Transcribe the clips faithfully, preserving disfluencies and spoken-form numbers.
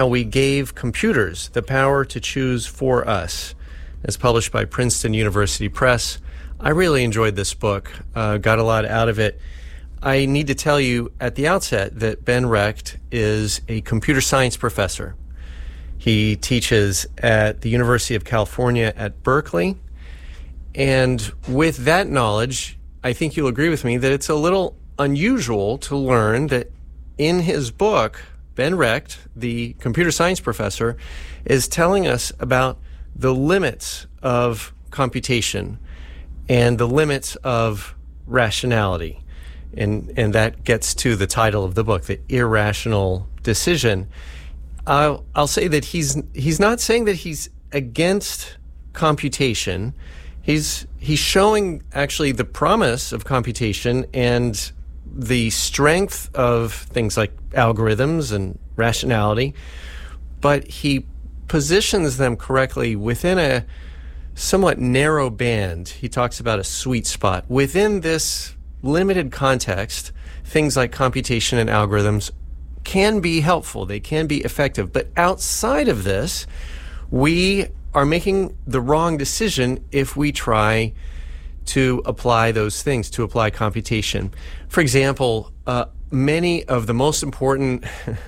How We Gave Computers the Power to Choose for Us. It's published by Princeton University Press. I really enjoyed this book, uh, got a lot out of it. I need to tell you at the outset that Ben Recht is a computer science professor. He teaches at the University of California at Berkeley. And with that knowledge, I think you'll agree with me that it's a little unusual to learn that in his book, Ben Recht, the computer science professor, is telling us about the limits of computation and the limits of rationality. And and that gets to the title of the book, The Irrational Decision. I'll, I'll say that he's he's not saying that he's against computation. He's he's showing actually the promise of computation and the strength of things like algorithms and rationality, but he positions them correctly within a somewhat narrow band. He talks about a sweet spot. Within this limited context, things like computation and algorithms can be helpful. They can be effective. But outside of this, we are making the wrong decision if we try to apply those things, to apply computation. For example, uh, many of the most important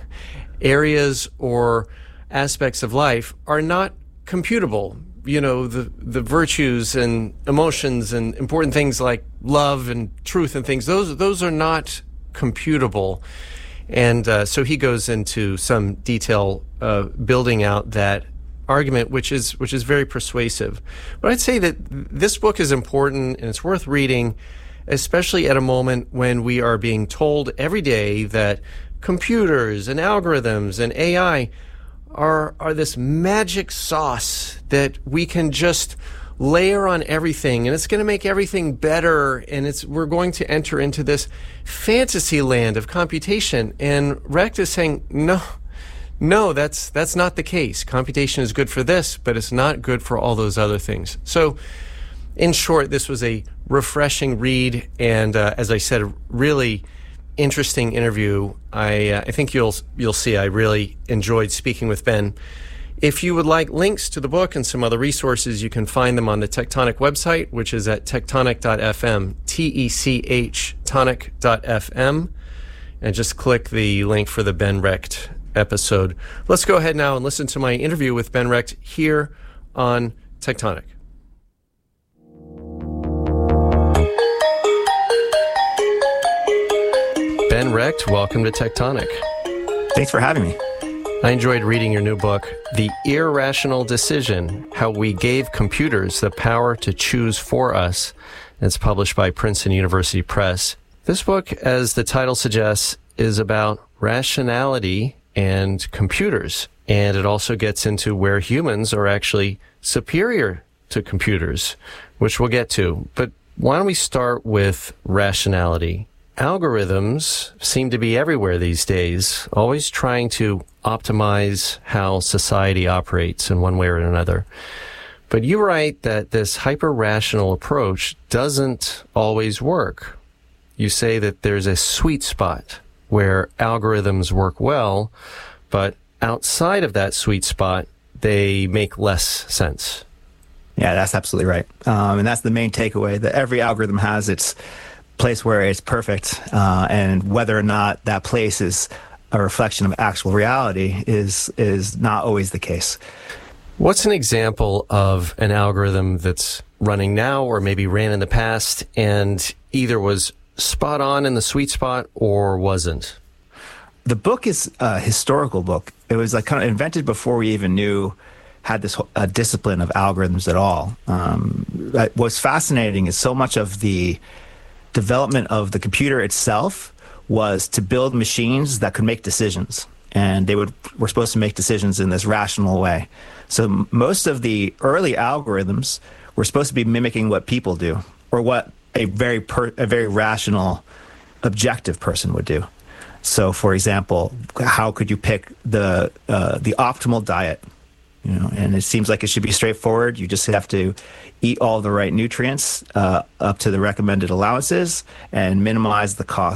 areas or aspects of life are not computable. You know, the, the virtues and emotions and important things like love and truth and things, those, those are not computable. And uh, so he goes into some detail uh, building out that argument, which is which is very persuasive. But I'd say that this book is important and it's worth reading, especially at a moment when we are being told every day that computers and algorithms and A I are are this magic sauce that we can just layer on everything, and it's going to make everything better, and it's we're going to enter into this fantasy land of computation. And Recht is saying, no, no, that's that's not the case. Computation is good for this, but it's not good for all those other things. So, in short, this was a refreshing read, and uh, as I said, a really interesting interview. I uh, I think you'll you'll see I really enjoyed speaking with Ben. If you would like links to the book and some other resources, you can find them on the Tectonic website, which is at tectonic dot f m, T E C H, tonic dot f m, and just click the link for the Ben Recht episode. Let's go ahead now and listen to my interview with Ben Recht here on Tectonic. Ben Recht, welcome to Tectonic. Thanks for having me. I enjoyed reading your new book, The Irrational Decision, How We Gave Computers the Power to Choose for Us. It's published by Princeton University Press. This book, as the title suggests, is about rationality and computers. And it also gets into where humans are actually superior to computers, which we'll get to. But why don't we start with rationality? Algorithms seem to be everywhere these days, always trying to optimize how society operates in one way or another. But you write that this hyper-rational approach doesn't always work. You say that there's a sweet spot where algorithms work well, but outside of that sweet spot, they make less sense. Yeah, that's absolutely right. Um, and that's the main takeaway, that every algorithm has its place where it's perfect, uh, and whether or not that place is a reflection of actual reality is is not always the case. What's an example of an algorithm that's running now or maybe ran in the past and either was spot on in the sweet spot or wasn't? The book is a historical book. It was like kind of invented before we even knew had this uh, discipline of algorithms at all. Um, what's fascinating is so much of the development of the computer itself was to build machines that could make decisions, and they would were supposed to make decisions in this rational way. So most of the early algorithms were supposed to be mimicking what people do, or what a very per, a very rational, objective person would do. So, for example, how could you pick the uh, the optimal diet? You know, and it seems like it should be straightforward. You just have to eat all the right nutrients uh, up to the recommended allowances and minimize the cost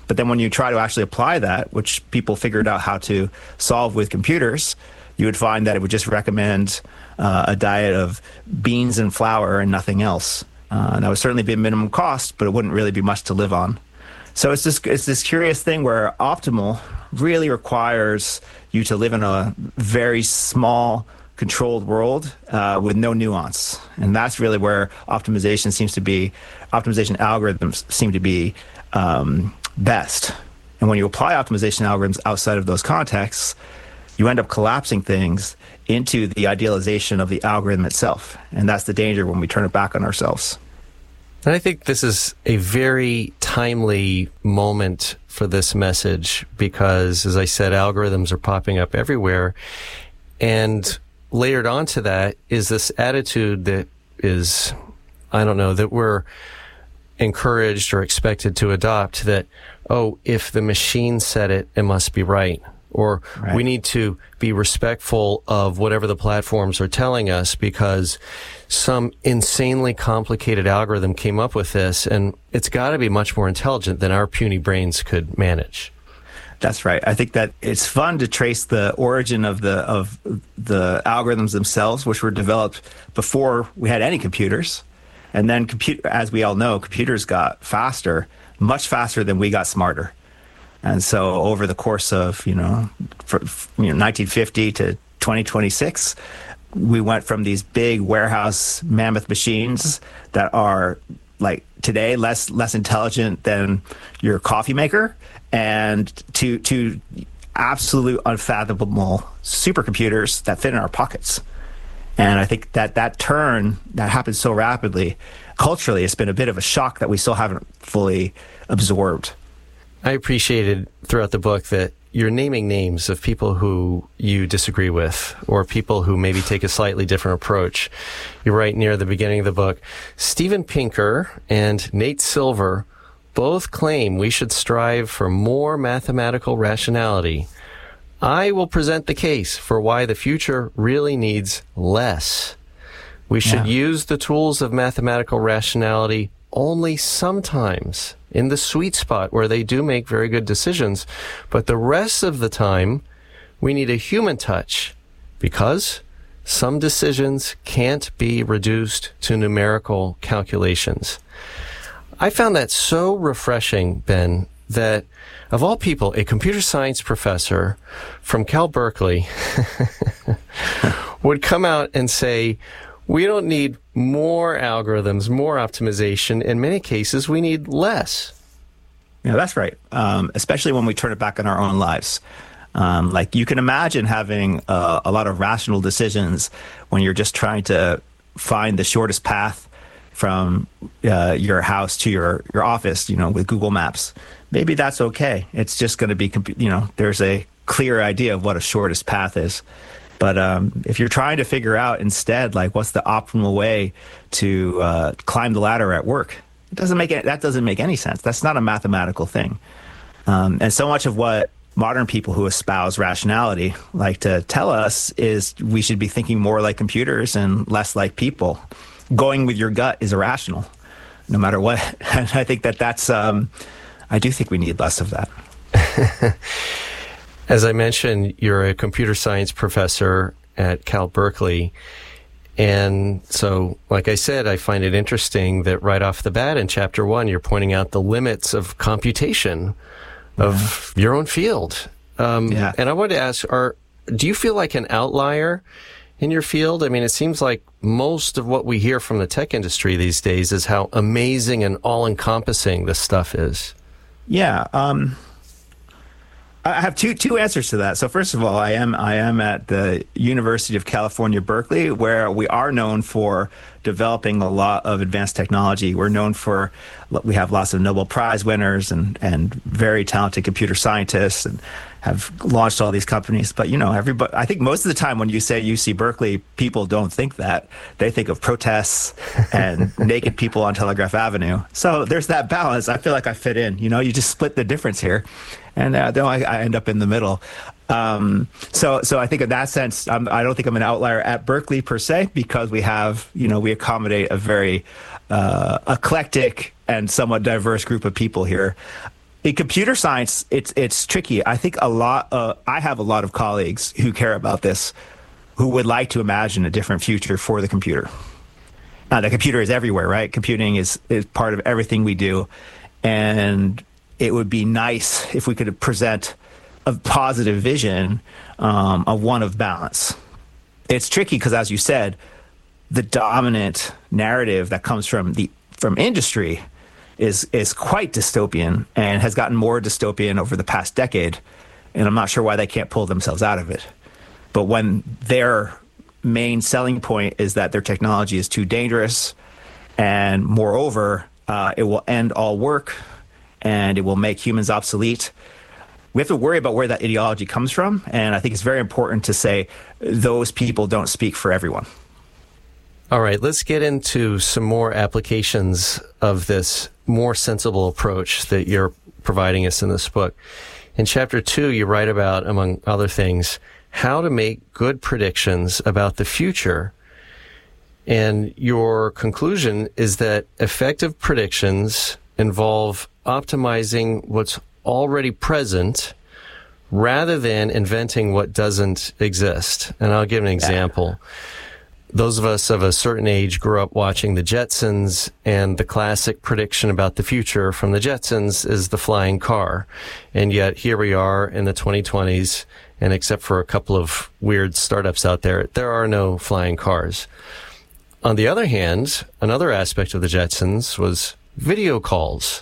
But then when you try to actually apply that, which people figured out how to solve with computers, you would find that it would just recommend uh, a diet of beans and flour and nothing else. Uh, that would certainly be a minimum cost, but it wouldn't really be much to live on. So it's this, it's this curious thing where optimal really requires you to live in a very small, controlled world uh, with no nuance. And that's really where optimization seems to be, optimization algorithms seem to be um, best. And when you apply optimization algorithms outside of those contexts, you end up collapsing things into the idealization of the algorithm itself. And that's the danger when we turn it back on ourselves. And I think this is a very timely moment for this message because, as I said, algorithms are popping up everywhere. And layered onto that is this attitude that is, I don't know, that we're encouraged or expected to adopt that, oh, if the machine said it, it must be right. Or right. we need to be respectful of whatever the platforms are telling us because some insanely complicated algorithm came up with this, and it's got to be much more intelligent than our puny brains could manage. That's right. I think that it's fun to trace the origin of the of the algorithms themselves, which were developed before we had any computers. And then, compute, as we all know, computers got faster, much faster than we got smarter. And so over the course of, you know, for, you know, nineteen fifty to twenty twenty-six, we went from these big warehouse mammoth machines that are like today less less intelligent than your coffee maker, and to to absolute unfathomable supercomputers that fit in our pockets. And I think that that turn that happened so rapidly, culturally, it's been a bit of a shock that we still haven't fully absorbed. I appreciated throughout the book that you're naming names of people who you disagree with or people who maybe take a slightly different approach. You write near the beginning of the book, Steven Pinker and Nate Silver both claim we should strive for more mathematical rationality. I will present the case for why the future really needs less. We should yeah. use the tools of mathematical rationality only sometimes in the sweet spot where they do make very good decisions. But the rest of the time, we need a human touch because some decisions can't be reduced to numerical calculations. I found that so refreshing, Ben, that of all people, a computer science professor from Cal Berkeley would come out and say, we don't need more algorithms, more optimization. In many cases, we need less. Yeah, that's right. Um, especially when we turn it back on our own lives. Um, like you can imagine having uh, a lot of rational decisions when you're just trying to find the shortest path from uh, your house to your, your office, you know, with Google Maps. Maybe that's okay. It's just going to be, you know, there's a clear idea of what a shortest path is. But um, if you're trying to figure out instead, like, what's the optimal way to uh, climb the ladder at work, it doesn't make it, that doesn't make any sense. That's not a mathematical thing. Um, and so much of what modern people who espouse rationality like to tell us is we should be thinking more like computers and less like people. Going with your gut is irrational, no matter what. And I think that that's, um, I do think we need less of that. As I mentioned, you're a computer science professor at Cal Berkeley. And so, like I said, I find it interesting that right off the bat in chapter one, you're pointing out the limits of computation of yeah. your own field. Um, yeah. And I wanted to ask, are, do you feel like an outlier in your field? I mean, it seems like most of what we hear from the tech industry these days is how amazing and all-encompassing this stuff is. Yeah. Um, I have two two answers to that. So first of all, I am I am at the University of California, Berkeley, where we are known for developing a lot of advanced technology. We're known for, we have lots of Nobel Prize winners and, and very talented computer scientists and have launched all these companies. But, you know, everybody, I think most of the time when you say U C Berkeley, people don't think that. They think of protests and naked people on Telegraph Avenue. So there's that balance. I feel like I fit in. You know, you just split the difference here. And uh, then I, I end up in the middle. Um, so, so I think in that sense, I'm, I don't think I'm an outlier at Berkeley per se, because we have, you know, we accommodate a very uh, eclectic and somewhat diverse group of people here. In computer science, it's it's tricky. I think a lot. Uh, I have a lot of colleagues who care about this, who would like to imagine a different future for the computer. Uh, the computer is everywhere, right? Computing is is part of everything we do, and it would be nice if we could present a positive vision um, of one of balance. It's tricky because, as you said, the dominant narrative that comes from the from industry is is quite dystopian and has gotten more dystopian over the past decade. And I'm not sure why they can't pull themselves out of it. But when their main selling point is that their technology is too dangerous, and moreover, uh, it will end all work and it will make humans obsolete, we have to worry about where that ideology comes from. And I think it's very important to say those people don't speak for everyone. All right, let's get into some more applications of this more sensible approach that you're providing us in this book. In chapter two, you write about, among other things, how to make good predictions about the future. And your conclusion is that effective predictions involve optimizing what's already present rather than inventing what doesn't exist. And I'll give an example. Yeah. Those of us of a certain age grew up watching the Jetsons, and the classic prediction about the future from the Jetsons is the flying car. And yet here we are in the twenty twenties, and except for a couple of weird startups out there, there are no flying cars. On the other hand, another aspect of the Jetsons was video calls.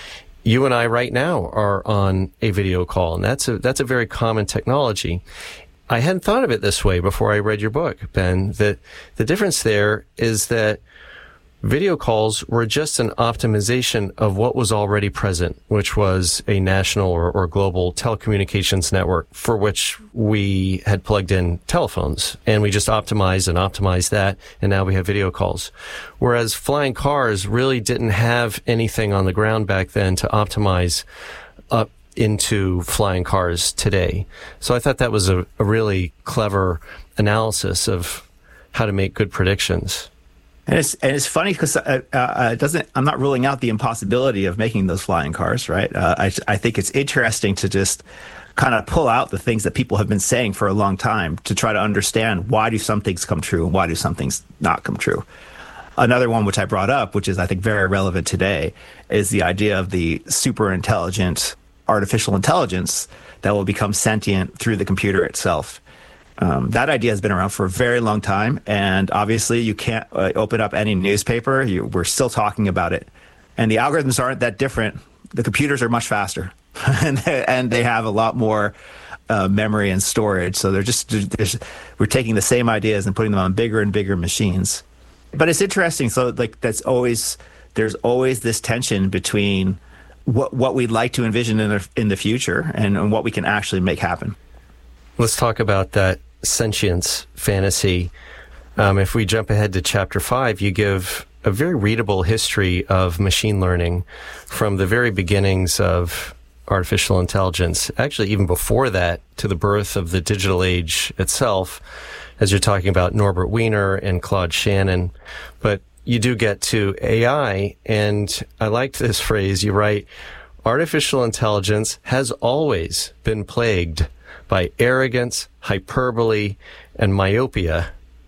You and I right now are on a video call, and that's a that's a very common technology. I hadn't thought of it this way before I read your book, Ben, that the difference there is that video calls were just an optimization of what was already present, which was a national or, or global telecommunications network for which we had plugged in telephones. And we just optimized and optimized that, and now we have video calls. Whereas flying cars really didn't have anything on the ground back then to optimize up into flying cars today. So I thought that was a, a really clever analysis of how to make good predictions. And it's and it's funny because uh, uh, it doesn't. I'm not ruling out the impossibility of making those flying cars, right? Uh, I I think it's interesting to just kind of pull out the things that people have been saying for a long time to try to understand why do some things come true and why do some things not come true. Another one which I brought up, which is I think very relevant today, is the idea of the super intelligent artificial intelligence that will become sentient through the computer itself. Um, that idea has been around for a very long time, and obviously you can't uh, open up any newspaper. You, we're still talking about it, and the algorithms aren't that different. The computers are much faster, and, they, and they have a lot more uh, memory and storage. So they're just there's, we're taking the same ideas and putting them on bigger and bigger machines. But it's interesting. So like that's always there's always this tension between what what we'd like to envision in the in the future and, and what we can actually make happen. Let's talk about that sentience fantasy. Um, if we jump ahead to chapter five, you give a very readable history of machine learning from the very beginnings of artificial intelligence, actually even before that, to the birth of the digital age itself, as you're talking about Norbert Wiener and Claude Shannon. But you do get to A I, and I liked this phrase. You write, artificial intelligence has always been plagued by arrogance, hyperbole, and myopia.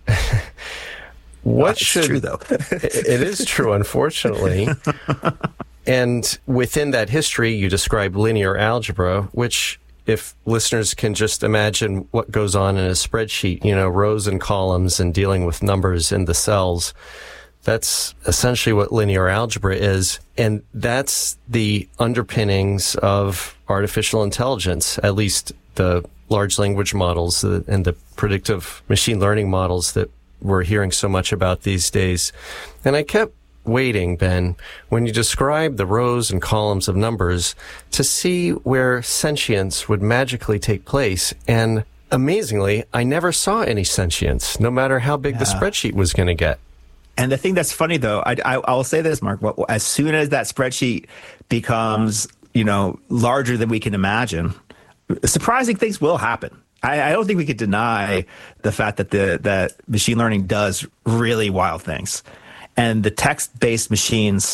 What That's should, true, though. It is true, unfortunately. And within that history, you describe linear algebra, which, if listeners can just imagine what goes on in a spreadsheet, you know, rows and columns and dealing with numbers in the cells, that's essentially what linear algebra is. And that's the underpinnings of artificial intelligence, at least the large language models and the predictive machine learning models that we're hearing so much about these days. And I kept waiting, Ben, when you describe the rows and columns of numbers to see where sentience would magically take place. And amazingly, I never saw any sentience, no matter how big yeah. the spreadsheet was going to get. And the thing that's funny, though, I, I, I will say this, Mark, as soon as that spreadsheet becomes, you know, larger than we can imagine, surprising things will happen. I, I don't think we could deny the fact that the that machine learning does really wild things. And the text-based machines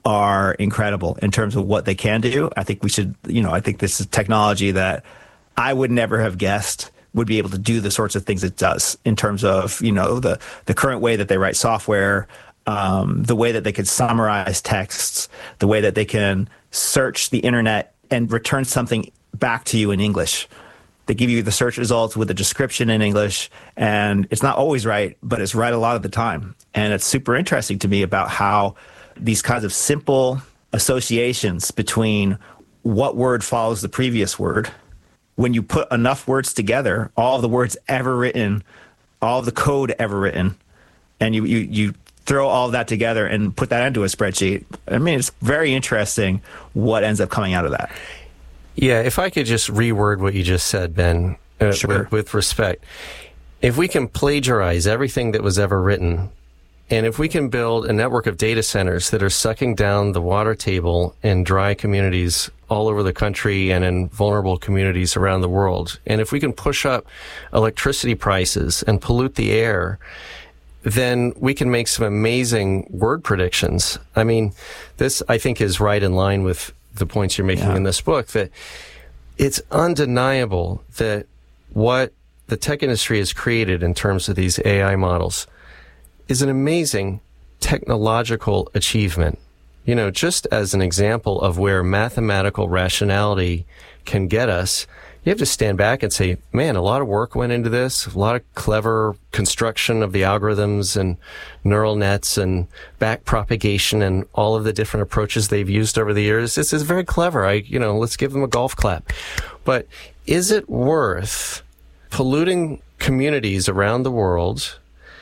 are incredible in terms of what they can do. I think we should, you know, I think this is technology that I would never have guessed would be able to do the sorts of things it does in terms of, you know, the, the current way that they write software, um, the way that they could summarize texts, the way that they can search the internet and return something back to you in English. They give you the search results with a description in English, and it's not always right, but it's right a lot of the time. And it's super interesting to me about how these kinds of simple associations between what word follows the previous word, when you put enough words together, all of the words ever written, all of the code ever written, and you, you, you throw all of that together and put that into a spreadsheet. I mean, it's very interesting what ends up coming out of that. Yeah, if I could just reword what you just said, Ben, uh, Sure. with, with respect. If we can plagiarize everything that was ever written, and if we can build a network of data centers that are sucking down the water table in dry communities all over the country and in vulnerable communities around the world, and if we can push up electricity prices and pollute the air, then we can make some amazing word predictions. I mean, this, I think, is right in line with the points you're making Yeah. in this book, that it's undeniable that what the tech industry has created in terms of these A I models is an amazing technological achievement. You know, just as an example of where mathematical rationality can get us, you have to stand back and say, man, a lot of work went into this, a lot of clever construction of the algorithms and neural nets and back propagation and all of the different approaches they've used over the years. This is very clever. I, you know, let's give them a golf clap. But is it worth polluting communities around the world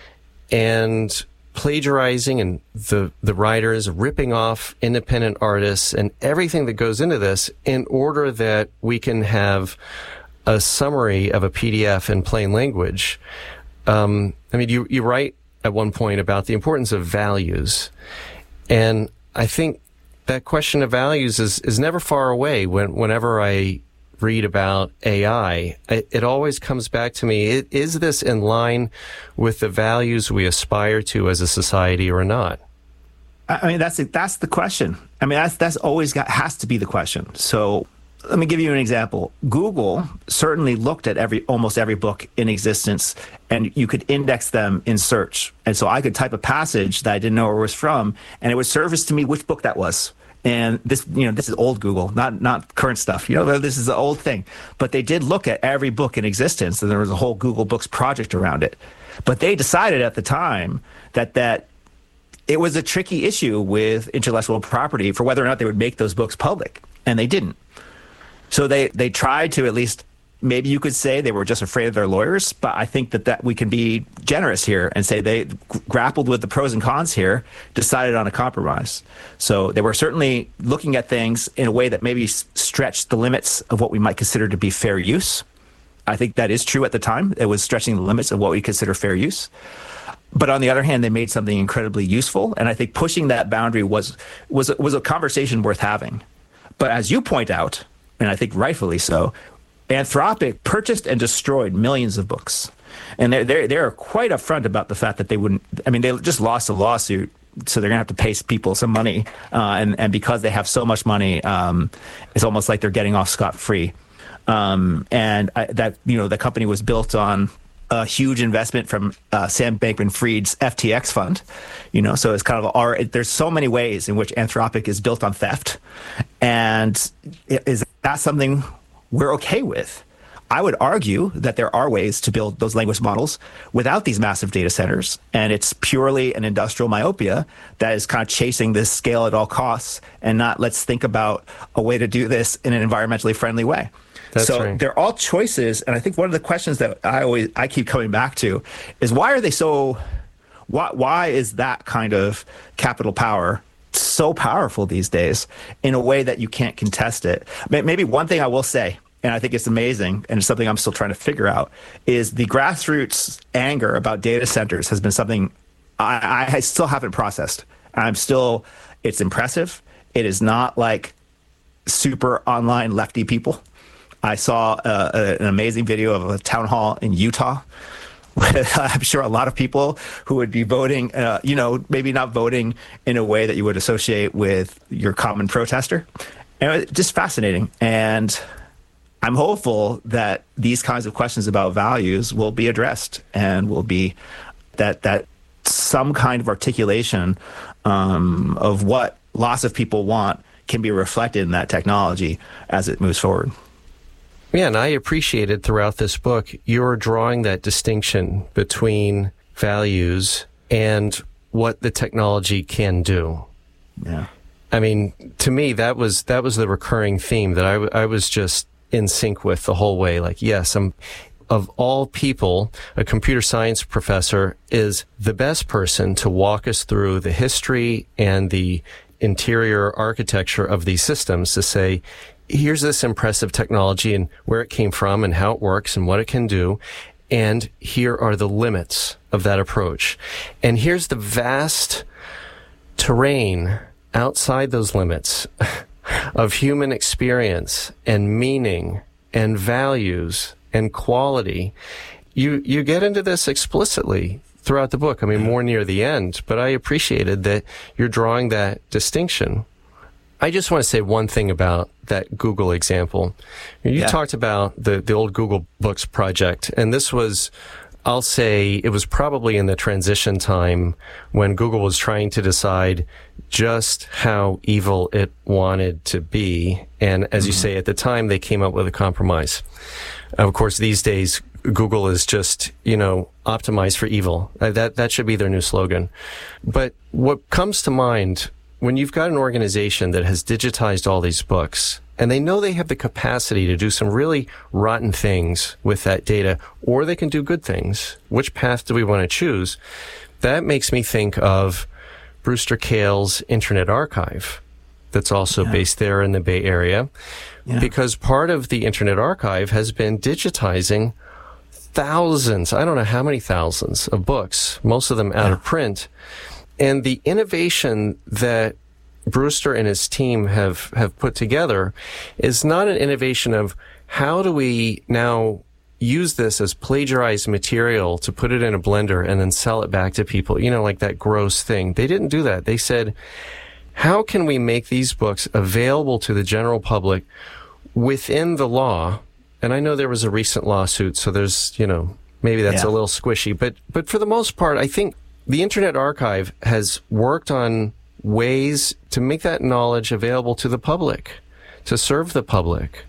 and plagiarizing and the, the writers ripping off independent artists and everything that goes into this in order that we can have a summary of a P D F in plain language? Um, I mean, you, you write at one point about the importance of values. And I think that question of values is, is never far away when, whenever I read about A I. It, it always comes back to me, it, is this in line with the values we aspire to as a society or not? I mean, that's that's the question. I mean, that's that's always got has to be the question. So let me give you an example. Google certainly looked at every almost every book in existence, and you could index them in search. And so I could type a passage that I didn't know where it was from, and it would surface to me which book that was. And this, you know, this is old Google, not not current stuff. You know, this is the old thing. But they did look at every book in existence, and there was a whole Google Books project around it. But they decided at the time that that it was a tricky issue with intellectual property for whether or not they would make those books public, and they didn't. So they they tried to at least, maybe you could say they were just afraid of their lawyers, but I think that, that we can be generous here and say they g- grappled with the pros and cons here, decided on a compromise. So they were certainly looking at things in a way that maybe s- stretched the limits of what we might consider to be fair use. I think that is true at the time. It was stretching the limits of what we consider fair use. But on the other hand, they made something incredibly useful. And I think pushing that boundary was was was a conversation worth having. But as you point out, and I think rightfully so, Anthropic purchased and destroyed millions of books. And they're, they're, they're quite upfront about the fact that they wouldn't, I mean, they just lost a lawsuit, so they're going to have to pay people some money. Uh, and, and because they have so much money, um, it's almost like they're getting off scot-free. Um, and I, that, you know, the company was built on a huge investment from uh, Sam Bankman-Fried's F T X fund, you know, so it's kind of, our, there's so many ways in which Anthropic is built on theft. And is that something we're okay with? I would argue that there are ways to build those language models without these massive data centers. And it's purely an industrial myopia that is kind of chasing this scale at all costs and not, let's think about a way to do this in an environmentally friendly way. That's so right. They're all choices. And I think one of the questions that I always, I keep coming back to is why are they so, why, why is that kind of capital power so powerful these days in a way that you can't contest it? Maybe one thing I will say, and I think it's amazing, and it's something I'm still trying to figure out, is the grassroots anger about data centers has been something I, I still haven't processed. I'm still, it's impressive. It is not like super online lefty people. I saw uh, a, an amazing video of a town hall in Utah I'm sure a lot of people who would be voting, uh, you know, maybe not voting in a way that you would associate with your common protester. And it's just fascinating. And I'm hopeful that these kinds of questions about values will be addressed and will be that that some kind of articulation um, of what lots of people want can be reflected in that technology as it moves forward. Yeah, and I appreciated throughout this book, you're drawing that distinction between values and what the technology can do. Yeah. I mean, to me, that was that was the recurring theme that I, w- I was just in sync with the whole way. Like, yes, I'm, of all people, a computer science professor is the best person to walk us through the history and the interior architecture of these systems to say, here's this impressive technology and where it came from and how it works and what it can do. And here are the limits of that approach. And here's the vast terrain outside those limits of human experience and meaning and values and quality. You, you get into this explicitly throughout the book. I mean, more near the end, but I appreciated that you're drawing that distinction. I just want to say one thing about that Google example. You yeah. talked about the, the old Google Books project, and this was, I'll say, it was probably in the transition time when Google was trying to decide just how evil it wanted to be. And as mm-hmm. you say, at the time, they came up with a compromise. Of course, these days, Google is just, you know, optimized for evil. Uh, that, that should be their new slogan. But what comes to mind when you've got an organization that has digitized all these books and they know they have the capacity to do some really rotten things with that data, or they can do good things, which path do we want to choose? That makes me think of Brewster Kahl's Internet Archive that's also yeah. based there in the Bay Area, yeah. because part of the Internet Archive has been digitizing thousands, I don't know how many thousands of books, most of them out yeah. of print. And the innovation that Brewster and his team have, have put together is not an innovation of how do we now use this as plagiarized material to put it in a blender and then sell it back to people, you know, like that gross thing. They didn't do that. They said, how can we make these books available to the general public within the law? And I know there was a recent lawsuit, so there's, you know, maybe that's yeah. a little squishy, but, but for the most part, I think the Internet Archive has worked on ways to make that knowledge available to the public, to serve the public.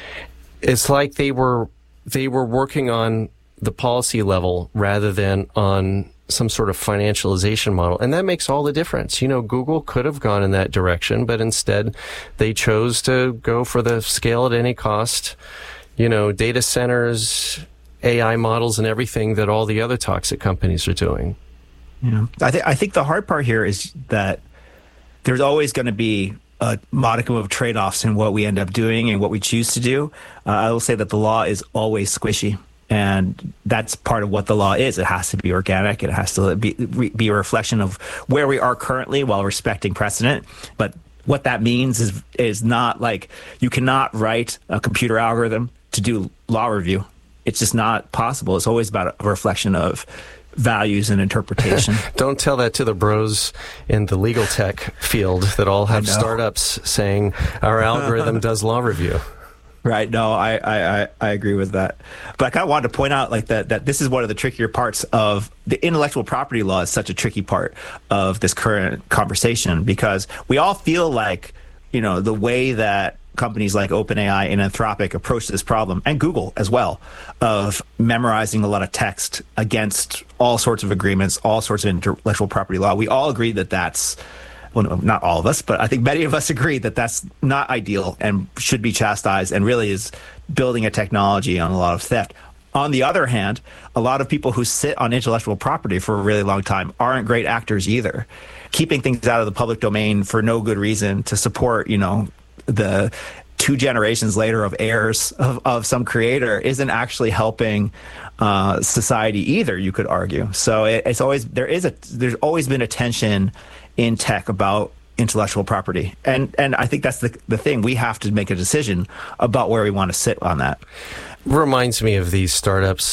It's like they were they were working on the policy level rather than on some sort of financialization model. And that makes all the difference. You know, Google could have gone in that direction, but instead they chose to go for the scale at any cost, you know, data centers, A I models, and everything that all the other toxic companies are doing. Yeah, I think I think the hard part here is that there's always going to be a modicum of trade-offs in what we end up doing and what we choose to do. Uh, I will say that the law is always squishy, and that's part of what the law is. It has to be organic. It has to be be a reflection of where we are currently while respecting precedent. But what that means is is not like you cannot write a computer algorithm to do law review. It's just not possible. It's always about a reflection of values and interpretation. Don't tell that to the bros in the legal tech field that all have startups saying our algorithm does law review. Right. No, I, I, I agree with that. But I kind of wanted to point out like that, that this is one of the trickier parts of the intellectual property law is such a tricky part of this current conversation, because we all feel like, you know, the way that companies like OpenAI and Anthropic approach this problem, and Google as well, of memorizing a lot of text against all sorts of agreements, all sorts of intellectual property law. We all agree that that's, well, not all of us, but I think many of us agree that that's not ideal and should be chastised and really is building a technology on a lot of theft. On the other hand, a lot of people who sit on intellectual property for a really long time aren't great actors either, keeping things out of the public domain for no good reason to support, you know, the two generations later of heirs of, of some creator isn't actually helping uh, society either, you could argue. So it, it's always, there is a, there's always been a tension in tech about intellectual property. And, and I think that's the, the thing. We have to make a decision about where we want to sit on that. Reminds me of these startups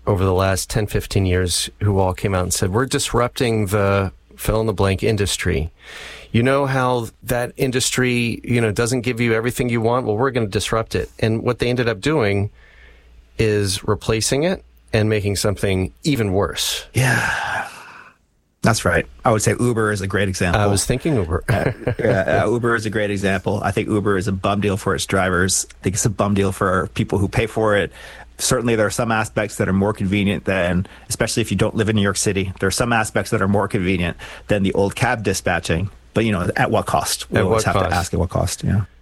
over the last ten, fifteen years who all came out and said, we're disrupting the fill-in-the-blank industry. You know how that industry, you know, doesn't give you everything you want? Well, we're going to disrupt it. And what they ended up doing is replacing it and making something even worse. Yeah. That's right. I would say Uber is a great example. I was thinking Uber. uh, uh, Uber is a great example. I think Uber is a bum deal for its drivers. I think it's a bum deal for people who pay for it. Certainly, there are some aspects that are more convenient than, especially if you don't live in New York City, there are some aspects that are more convenient than the old cab dispatching. But, you know, at what cost? We At always what have cost? to ask at what cost, yeah.